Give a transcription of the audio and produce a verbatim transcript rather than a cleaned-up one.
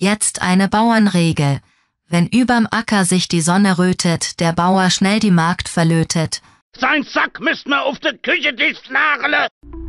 Jetzt eine Bauernregel. Wenn überm Acker sich die Sonne rötet, der Bauer schnell die Magd verlötet. Sein Sack müsst mir auf de Küchentisch nageln.